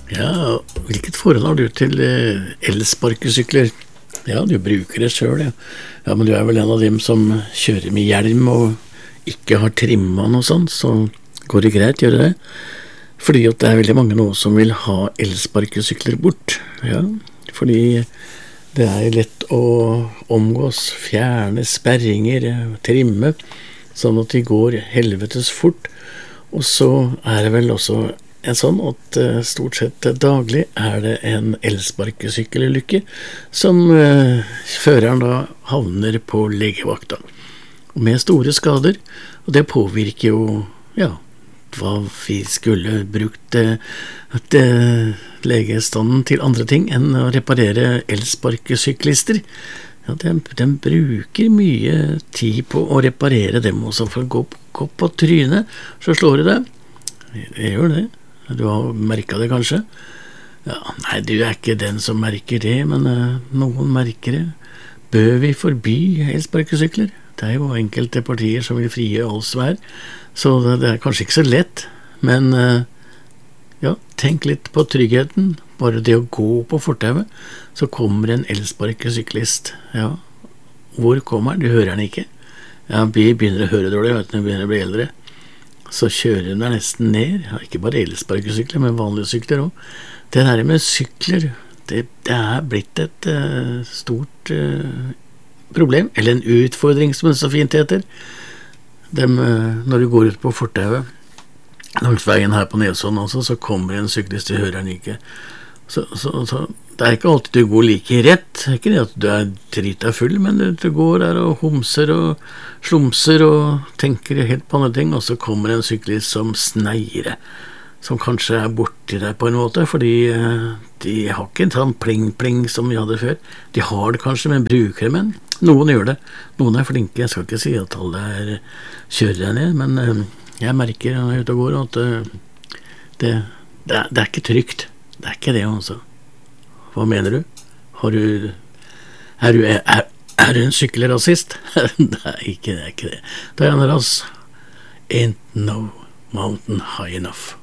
Ja, hvilket forhold har du til elsparkesykler? Ja, du bruker det selv, ja. Ja, men du er vel en av dem som kjører med hjelm og ikke har trimmet og sånn, så går det greit, gjør det det? Fordi at det er veldig mange nå som vil ha elsparkesykler bort, ja. Fordi det er lett å omgås, fjerne sperringer, trimme, sånn at de går helvetes fort. Og så er det vel også en sånn at stort sett daglig er det en elsparkesykkelulykke som føreren da havner på legevakta. Med store skader, og det påvirker jo, ja, hva vi skulle brukt legestanden til andre ting enn å reparere elsparkesyklister. Ja, de bruker mye tid på å reparere dem, og så for å gå på trynet, så slår det deg. Det gjør det. Du har merket det kanskje? Ja, nei, du er ikke den som merker det, men noen merker det. Bør vi forby elsparkesykler? Det er jo enkelte partier som vil frie all svær, så det er kanskje ikke så lett, men ja, tenk litt på tryggheten. Bare det å gå på fortauet, så kommer en elsparkesyklist. Ja, hvor kommer han? Du hører han ikke. Ja, vi begynner å høre dårlig, når vi begynner å bli eldre. Så kjører den nesten ned, ja, ikke bare elsparkesykler, men vanlige sykler også. Det der med sykler, det er blitt et stort problem, eller en utfordring som det så fint heter. Når du går ut på fortauet, langs veien her på Nesodden også, så kommer en syklist, du hører han ikke. Så det er ikke alltid du går like rett, ikke det at du er drita full, men du går der og homser og slumser og tenker helt på andre ting, og så kommer en syklist som sneier, som kanskje er borti deg på en måte, fordi de har ikke en sånn pling-pling som vi hadde før. De har det kanskje, men bruker det, men noen gjør det. Noen er flinke, jeg skal ikke si at alle kjører deg ned, men jeg merker når jeg er ute og går at det er ikke trygt. Det er ikke det, altså. Hva mener du? Er du en sykkelrasist? Nei, ikke det. Det er en rass. Ain't no mountain high enough.